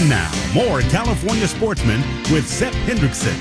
And now, more California Sportsmen with Seth Hendrickson.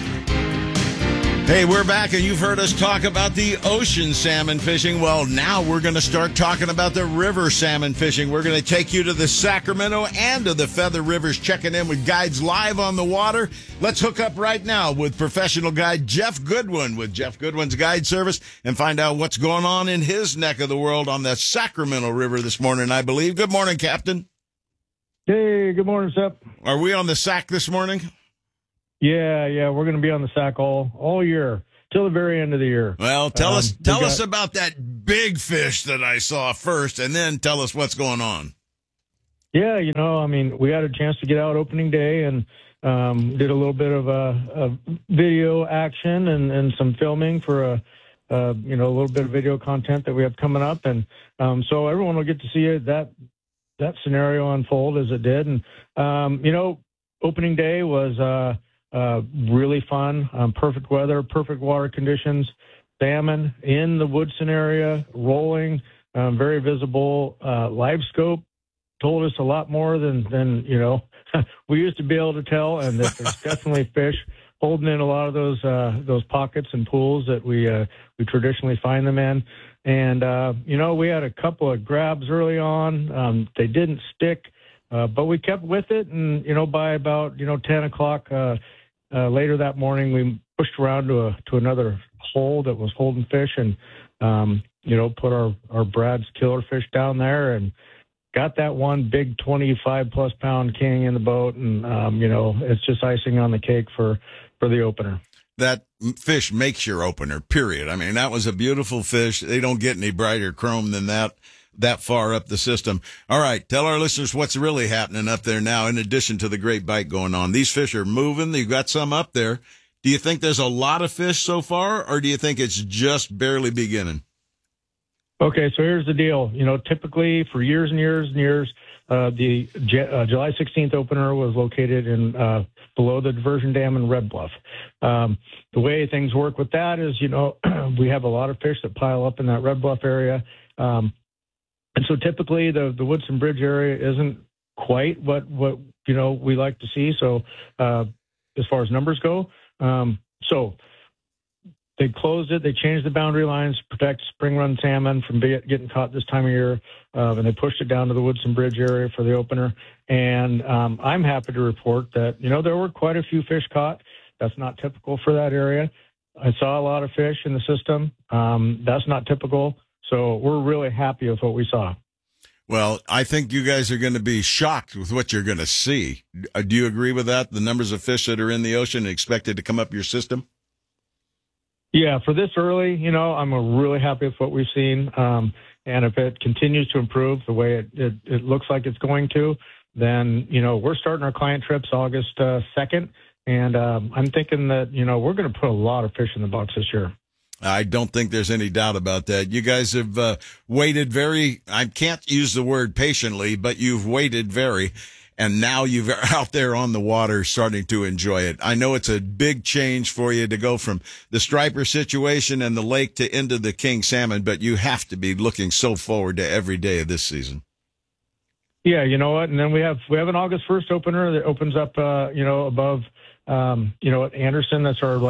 Hey, we're back, and you've heard us talk about the ocean salmon fishing. Well, now we're going to start talking about the river salmon fishing. We're going to take you to the Sacramento and to the Feather Rivers, checking in with guides live on the water. Let's hook up right now with professional guide Jeff Goodwin with Jeff Goodwin's Guide Service and find out what's going on in his neck of the world on the Sacramento River this morning, I believe. Good morning, Captain. Hey, good morning, Seth. Are we on the Sac this morning? Yeah, we're going to be on the Sac all year till the very end of the year. Well, tell us about that big fish that I saw first, and then tell us what's going on. Yeah, we had a chance to get out opening day and did a little bit of video action and some filming for a little bit of video content that we have coming up, and so everyone will get to see that scenario unfold as it did, and opening day was really fun, perfect weather, perfect water conditions, salmon in the Woodson area, rolling, very visible. Live scope told us a lot more than we used to be able to tell, and that there's definitely fish holding in a lot of those pockets and pools that we traditionally find them in. And we had a couple of grabs early on. They didn't stick, but we kept with it, and by about 10 o'clock later that morning, we pushed around to another hole that was holding fish, and put our Brad's killer fish down there, and got that one big 25+ pound king in the boat, and it's just icing on the cake for the opener. That fish makes your opener, period. I mean, that was a beautiful fish. They don't get any brighter chrome than that far up the system. All right, tell our listeners what's really happening up there now, in addition to the great bite going on. These fish are moving. You've got some up there. Do you think there's a lot of fish so far, or do you think it's just barely beginning? Okay, so here's the deal. Typically for years and years and years, the July 16th opener was located in below the diversion dam in Red Bluff. The way things work with that is, we have a lot of fish that pile up in that Red Bluff area. And so typically the Woodson Bridge area isn't quite what we like to see. So as far as numbers go, so they closed it. They changed the boundary lines to protect spring run salmon from getting caught this time of year, and they pushed it down to the Woodson Bridge area for the opener. And I'm happy to report that there were quite a few fish caught. That's not typical for that area. I saw a lot of fish in the system. That's not typical. So we're really happy with what we saw. Well, I think you guys are going to be shocked with what you're going to see. Do you agree with that? The numbers of fish that are in the ocean expected to come up your system? Yeah, for this early, I'm really happy with what we've seen. And if it continues to improve the way it looks like it's going to, then, we're starting our client trips August 2nd. And I'm thinking that, we're going to put a lot of fish in the box this year. I don't think there's any doubt about that. You guys have waited I can't use the word patiently, but you've waited and now you're out there on the water starting to enjoy it. I know it's a big change for you to go from the striper situation and the lake to into the king salmon, but you have to be looking so forward to every day of this season. Yeah, you know what? And then we have an August 1st opener that opens up, above, at Anderson. That's our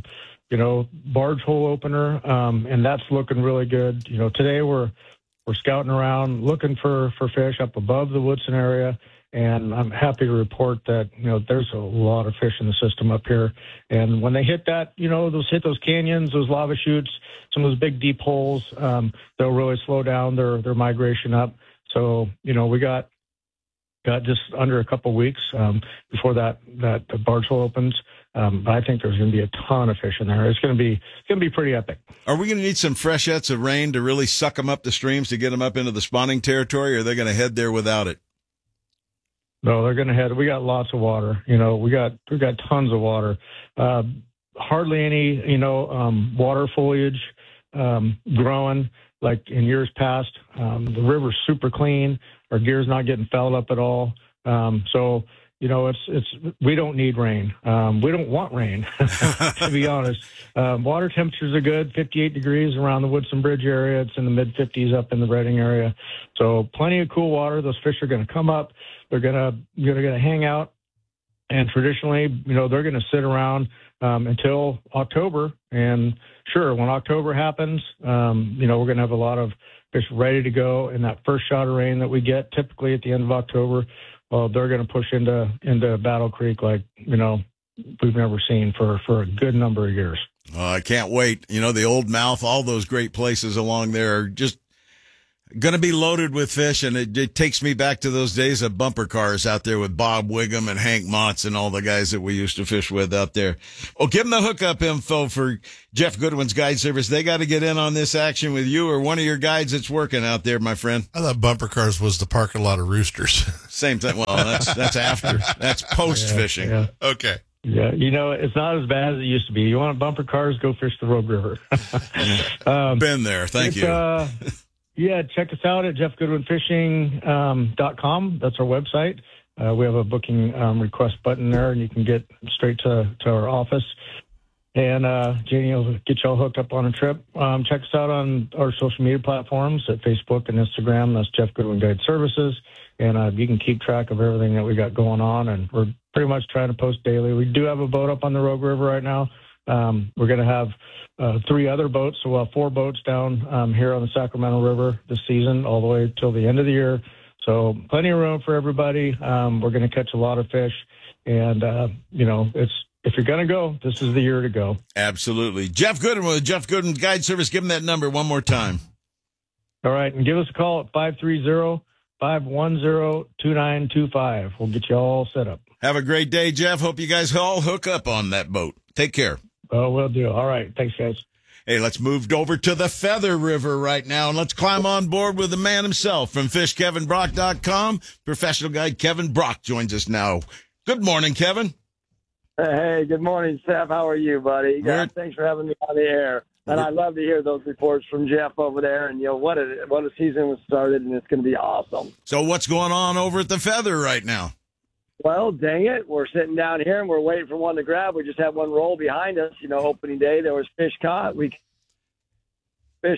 barge hole opener, and that's looking really good. Today we're scouting around looking for fish up above the Woodson area, and I'm happy to report that there's a lot of fish in the system up here. And when they hit that, those canyons, those lava chutes, some of those big deep holes, they'll really slow down their migration up. So we got just under a couple weeks before that barge hole opens. I think there's going to be a ton of fish in there. It's going to be pretty epic. Are we going to need some freshets of rain to really suck them up the streams to get them up into the spawning territory, or are they going to head there without it? No, they're going to head. We got lots of water. We got tons of water. Hardly any, water foliage growing like in years past. The river's super clean. Our gear's not getting fouled up at all. So we don't need rain. We don't want rain, to be honest. Water temperatures are good, 58 degrees around the Woodson Bridge area. It's in the mid-50s up in the Redding area. So plenty of cool water. Those fish are going to come up. They're going to hang out And traditionally, they're going to sit around until October. And sure, when October happens, we're going to have a lot of fish ready to go. And that first shot of rain that we get typically at the end of October, well, they're going to push into Battle Creek like, we've never seen for a good number of years. I can't wait. The Old Mouth, all those great places along there are just going to be loaded with fish, and it takes me back to those days of bumper cars out there with Bob Wiggum and Hank Motz and all the guys that we used to fish with out there. Well, give them the hookup info for Jeff Goodwin's Guide Service. They got to get in on this action with you or one of your guides that's working out there, my friend. I thought bumper cars was the parking lot of Roosters. Same thing. Well, that's after. That's post fishing. Yeah. Okay. Yeah, it's not as bad as it used to be. You want bumper cars, go fish the Rogue River. Been there. Thank you. Yeah, check us out at jeffgoodwinfishing.com. That's our website. We have a booking request button there, and you can get straight to our office. And Janie will get y'all hooked up on a trip. Check us out on our social media platforms at Facebook and Instagram. That's Jeff Goodwin Guide Services. And you can keep track of everything that we got going on. And we're pretty much trying to post daily. We do have a boat up on the Rogue River right now. We're going to have 3 other boats, so we'll have 4 boats down here on the Sacramento River this season, all the way till the end of the year. So plenty of room for everybody. We're going to catch a lot of fish, and if you're going to go, this is the year to go. Absolutely. Jeff Goodwin with Jeff Goodwin Guide Service. Give him that number one more time. All right, and give us a call at 530-510-2925. We'll get you all set up. Have a great day, Jeff. Hope you guys all hook up on that boat. Take care. Oh, will do. All right. Thanks, guys. Hey, let's move over to the Feather River right now, and let's climb on board with the man himself from FishKevinBrock.com. Professional guide Kevin Brock joins us now. Good morning, Kevin. Hey, good morning, Seth. How are you, buddy? Thanks for having me on the air. And I love to hear those reports from Jeff over there. And, what a season was started, and it's going to be awesome. So what's going on over at the Feather right now? Well, dang it. We're sitting down here, and we're waiting for one to grab. We just had one roll behind us. Opening day, there was fish caught. And this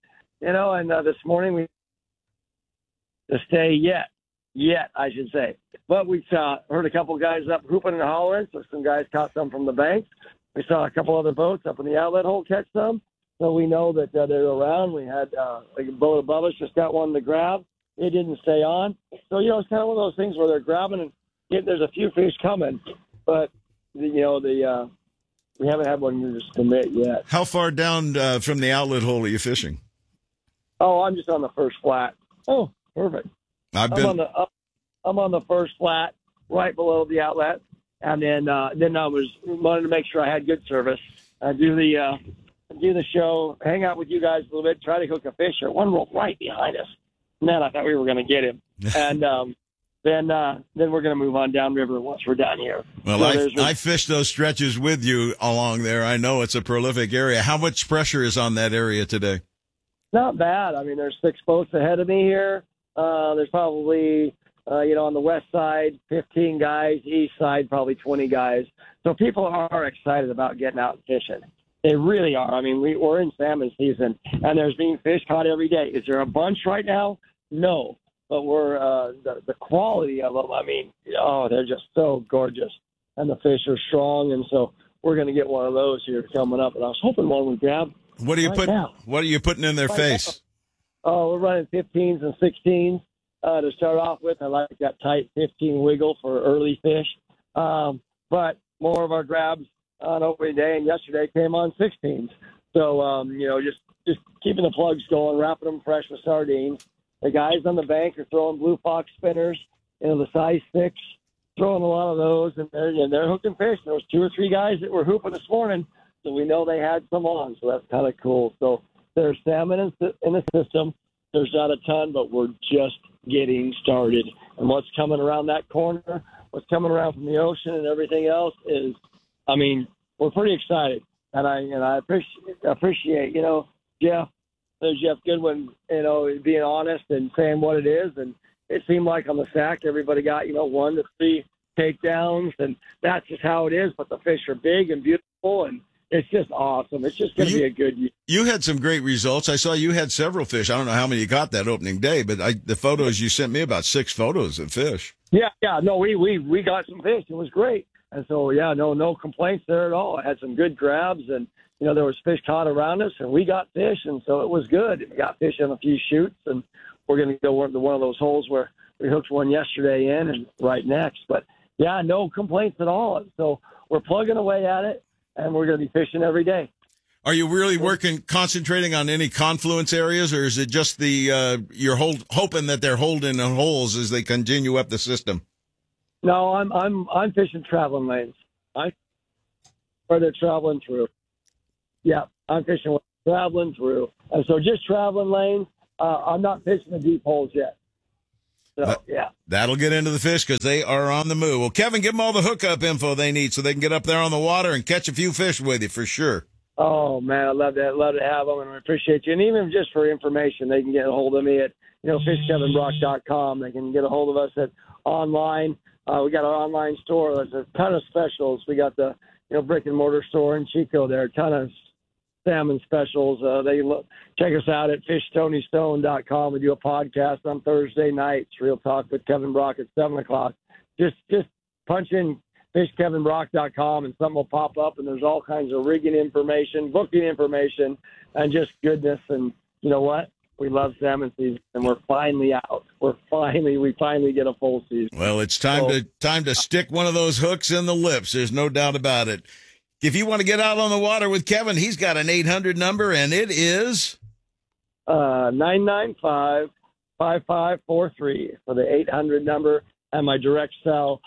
morning we to stay yet, I should say. But we heard a couple guys up hooping and hollering, so some guys caught some from the bank. We saw a couple other boats up in the outlet hole catch some, so we know that they're around. We had a boat above us just got one to grab. It didn't stay on. So, it's kind of one of those things where they're grabbing and there's a few fish coming, but, we haven't had one just commit yet. How far down from the outlet hole are you fishing? Oh, I'm just on the first flat. Oh, perfect. I'm on the first flat right below the outlet. And then I wanted to make sure I had good service. Do the show, hang out with you guys a little bit, try to hook a fish. Or one rolled right behind us. Man, I thought we were going to get him. And then we're going to move on downriver once we're down here. Well, I fished those stretches with you along there. I know it's a prolific area. How much pressure is on that area today? Not bad. I mean, there's 6 boats ahead of me here. There's probably, on the west side, 15 guys, east side, probably 20 guys. So people are excited about getting out and fishing. They really are. I mean, we're in salmon season, and there's being fish caught every day. Is there a bunch right now? No. But we're the quality of them, I mean, they're just so gorgeous. And the fish are strong, and so we're going to get one of those here coming up. And I was hoping one would grab. What are you putting in their face? Oh, we're running 15s and 16s to start off with. I like that tight 15 wiggle for early fish. But more of our grabs on opening day and yesterday came on 16s. So, just keeping the plugs going, wrapping them fresh with sardines. The guys on the bank are throwing Blue Fox spinners, the size 6, throwing a lot of those, and they're hooking fish. There was 2 or 3 guys that were hooping this morning, so we know they had some on, so that's kind of cool. So there's salmon in the system. There's not a ton, but we're just getting started. And what's coming around that corner, what's coming around from the ocean and everything else is, we're pretty excited. And I appreciate, Jeff. There's Jeff Goodwin, being honest and saying what it is. And it seemed like on the sack, everybody got, 1 to 3 takedowns, and that's just how it is. But the fish are big and beautiful, and it's just awesome. It's just going to be a good year. You had some great results. I saw you had several fish. I don't know how many you got that opening day, but the photos you sent me, about 6 photos of fish. Yeah. No, we got some fish. It was great. And so, yeah, no complaints there at all. I had some good grabs, and, there was fish caught around us, and we got fish, and so it was good. We got fish on a few shoots, and we're going to go to one of those holes where we hooked one yesterday in and right next. But, yeah, no complaints at all. So we're plugging away at it, and we're going to be fishing every day. Are you really concentrating on any confluence areas, or is it just you're hoping that they're holding in holes as they continue up the system? No, I'm fishing traveling lanes. Where they're traveling through. Yeah, I'm fishing where they're traveling through, and so just traveling lanes. I'm not fishing the deep holes yet. So yeah, that'll get into the fish because they are on the move. Well, Kevin, give them all the hookup info they need so they can get up there on the water and catch a few fish with you for sure. Oh man, I love that. Love to have them, and I appreciate you. And even just for information, they can get a hold of me at fishkevinbrock.com. They can get a hold of us at online. We got our online store. There's a ton of specials. We got the brick and mortar store in Chico there. A ton of salmon specials. Check us out at fishtonystone.com. We do a podcast on Thursday nights. Real Talk with Kevin Brock at 7:00. Just punch in fishkevinbrock.com and something will pop up, and there's all kinds of rigging information, booking information, and just goodness. And you know what? We love salmon season, and we're finally out. We finally get a full season. Well, it's time to stick one of those hooks in the lips. There's no doubt about it. If you want to get out on the water with Kevin, he's got an 800 number, and it is 995-5543 for the 800 number, and my direct cell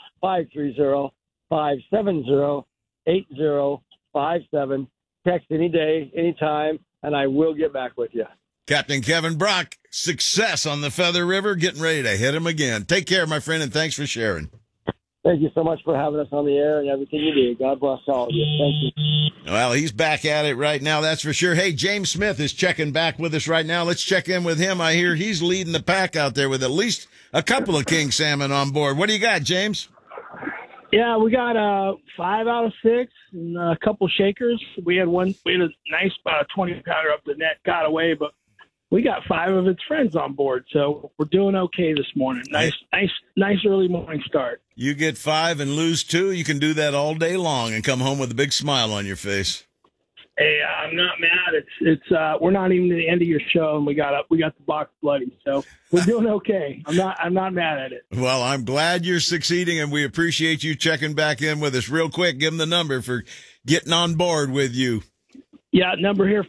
530-570-8057. Text any day, anytime, and I will get back with you. Captain Kevin Brock, success on the Feather River, getting ready to hit him again. Take care, my friend, and thanks for sharing. Thank you so much for having us on the air and everything you do. God bless all of you. Thank you. Well, he's back at it right now, that's for sure. Hey, James Smith is checking back with us right now. Let's check in with him. I hear he's leading the pack out there with at least a couple of king salmon on board. What do you got, James? Yeah, we got 5 out of 6 and a couple shakers. We had a nice 20-pounder up the net, got away, but we got 5 of its friends on board, so we're doing okay this morning. Nice early morning start. You get 5 and lose 2, you can do that all day long and come home with a big smile on your face. Hey, I'm not mad. It's we're not even at the end of your show, and we got the box bloody, so we're doing okay. I'm not mad at it. Well, I'm glad you're succeeding, and we appreciate you checking back in with us. Real quick, give them the number for getting on board with you. Yeah, number here,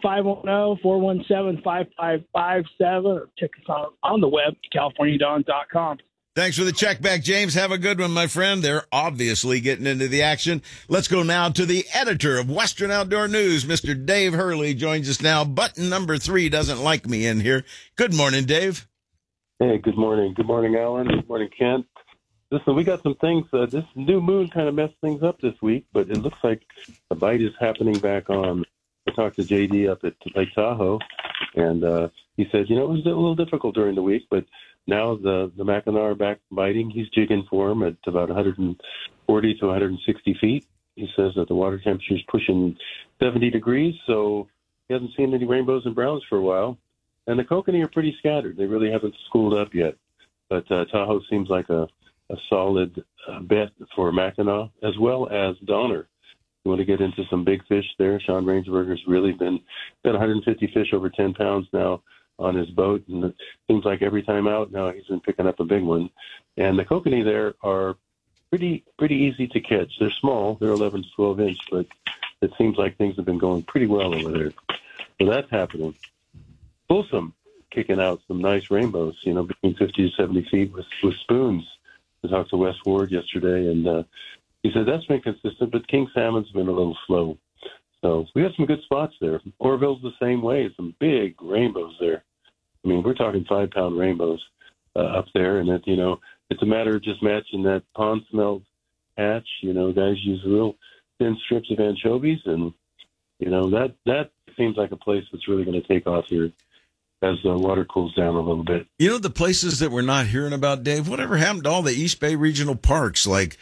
510-417-5557, or check us on the web, californiadawn.com. Thanks for the check back, James. Have a good one, my friend. They're obviously getting into the action. Let's go now to the editor of Western Outdoor News, Mr. Dave Hurley joins us now. Button number 3 doesn't like me in here. Good morning, Dave. Hey, good morning. Good morning, Alan. Good morning, Kent. Listen, we got some things. This new moon kind of messed things up this week, but it looks like the bite is happening back on. I talked to JD up at Lake Tahoe, and he said, it was a little difficult during the week, but now the Mackinac are back biting. He's jigging for him at about 140 to 160 feet. He says that the water temperature is pushing 70 degrees, so he hasn't seen any rainbows and browns for a while. And the kokanee are pretty scattered. They really haven't schooled up yet. But Tahoe seems like a solid bet for Mackinac, as well as Donner. You want to get into some big fish there. Sean Rangeberger's really been 150 fish over 10 pounds now on his boat, and it seems like every time out now he's been picking up a big one. And the kokanee there are pretty easy to catch. They're small. They're 11 to 12 inch, but it seems like things have been going pretty well over there. So that's happening. Folsom kicking out some nice rainbows, between 50 to 70 feet with spoons. I talked to Wes Ward yesterday, and he said that's been consistent, but king salmon's been a little slow. So we got some good spots there. Orville's the same way. Some big rainbows there. I mean, we're talking 5-pound rainbows up there, and it's a matter of just matching that pond smelt hatch. Guys use real thin strips of anchovies, and that seems like a place that's really going to take off here as the water cools down a little bit. The places that we're not hearing about, Dave, whatever happened to all the East Bay regional parks? Like,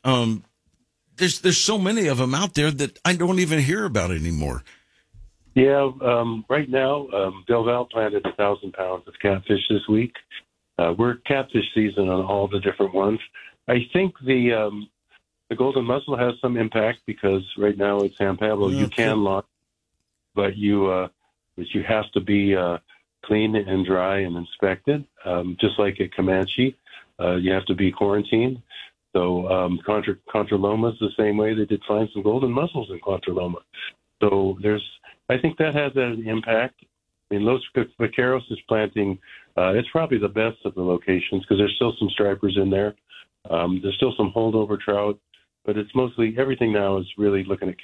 there's so many of them out there that I don't even hear about anymore. Yeah, right now, Del Val planted 1,000 pounds of catfish this week. we're catfish season on all the different ones. I think the golden mussel has some impact because right now at San Pablo you can launch, but you have to be clean and dry and inspected, just like at Comanche. You have to be quarantined. So Contra Loma is the same way. They did find some golden mussels in Contra Loma. So I think that has an impact. I mean, Los Vaqueros is planting. It's probably the best of the locations because there's still some stripers in there. There's still some holdover trout, but it's mostly everything now is really looking at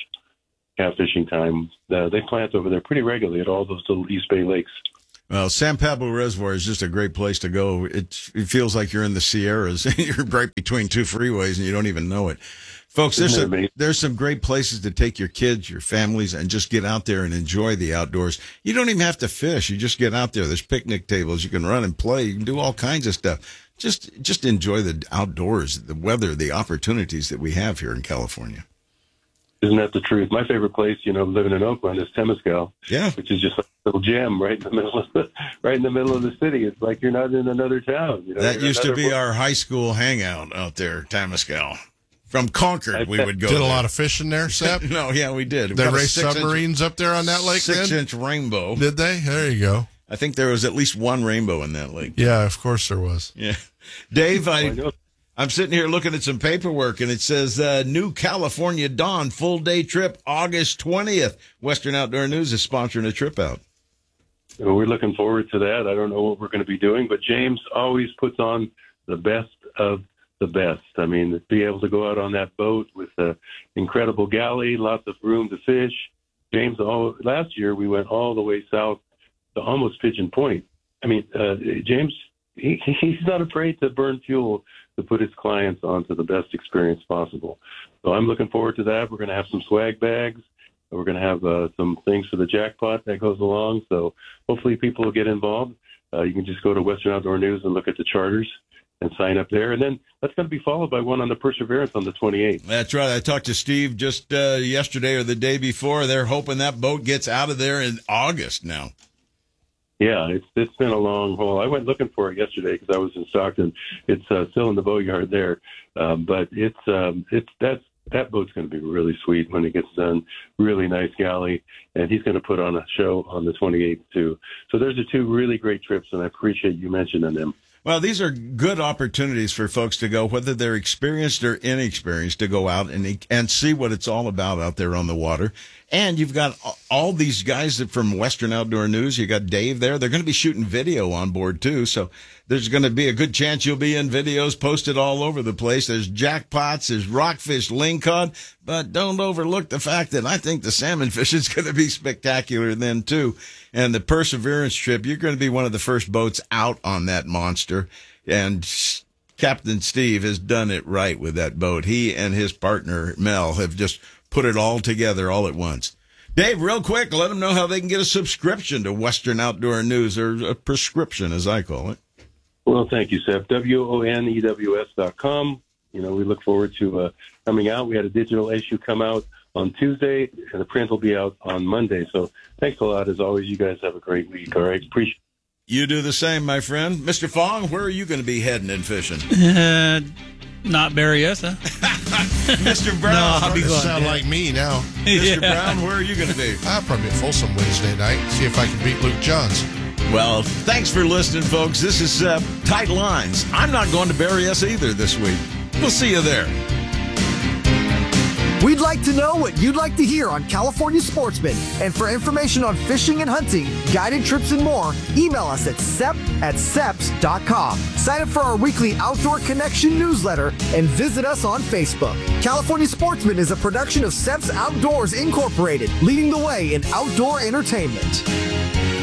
catfishing time. They plant over there pretty regularly at all those little East Bay lakes. Well, San Pablo Reservoir is just a great place to go. It feels like you're in the Sierras. You're right between two freeways, and you don't even know it. Folks, there's some great places to take your kids, your families, and just get out there and enjoy the outdoors. You don't even have to fish. You just get out there. There's picnic tables. You can run and play. You can do all kinds of stuff. Just enjoy the outdoors, the weather, the opportunities that we have here in California. Isn't that the truth? My favorite place, living in Oakland, is Temescal. Yeah, which is just like a little gem right in the middle of the city. It's like you're not in another town. That used to be our high school hangout out there, Temescal. From Concord, we would go. Did a lot of fishing there, Sep? No, yeah, we did. They raced submarines up there on that lake. 6-inch rainbow. Did they? There you go. I think there was at least one rainbow in that lake. Yeah, of course there was. Yeah, Dave, I'm sitting here looking at some paperwork, and it says New California Dawn full-day trip, August 20th. Western Outdoor News is sponsoring a trip out. Well, we're looking forward to that. I don't know what we're going to be doing, but James always puts on the best of the best. I mean, to be able to go out on that boat with an incredible galley, lots of room to fish. James, last year we went all the way south to almost Pigeon Point. I mean, James, he's not afraid to burn fuel to put his clients onto the best experience possible. So I'm looking forward to that. We're going to have some swag bags. We're going to have some things for the jackpot that goes along. So hopefully people will get involved. You can just go to Western Outdoor News and look at the charters and sign up there. And then that's going to be followed by one on the Perseverance on the 28th. That's right. I talked to Steve just yesterday or the day before. They're hoping that boat gets out of there in August now. Yeah, it's been a long haul. I went looking for it yesterday because I was in Stockton. It's still in the boatyard there, but that boat's going to be really sweet when it gets done. Really nice galley, and he's going to put on a show on the 28th too. So those are two really great trips, and I appreciate you mentioning them. Well, these are good opportunities for folks to go, whether they're experienced or inexperienced, to go out and see what it's all about out there on the water. And you've got all these guys from Western Outdoor News. You got Dave there. They're going to be shooting video on board too. So there's going to be a good chance you'll be in videos posted all over the place. There's jackpots, there's rockfish, lingcod, but don't overlook the fact that I think the salmon fish is going to be spectacular then too. And the Perseverance trip, you're going to be one of the first boats out on that monster. And Captain Steve has done it right with that boat. He and his partner, Mel, have just put it all together all at once. Dave, real quick, let them know how they can get a subscription to Western Outdoor News, or a prescription, as I call it. Well, thank you, Seth. WONEWS.com. We look forward to coming out. We had a digital issue come out on Tuesday, and the print will be out on Monday. So thanks a lot. As always, you guys have a great week. All right. Appreciate it. You do the same, my friend. Mr. Fong, where are you going to be heading and fishing? Not Berryessa. Mr. Brown. No, I'll be going sound like me now. Mr. Brown, where are you going to be? I'll probably be at Folsom Wednesday night. See if I can beat Luke Johns. Well, thanks for listening, folks. This is Tight Lines. I'm not going to Berryessa either this week. We'll see you there. We'd like to know what you'd like to hear on California Sportsman. And for information on fishing and hunting, guided trips and more, email us at sep@seps.com. Sign up for our weekly Outdoor Connection newsletter and visit us on Facebook. California Sportsman is a production of Seps Outdoors Incorporated, leading the way in outdoor entertainment.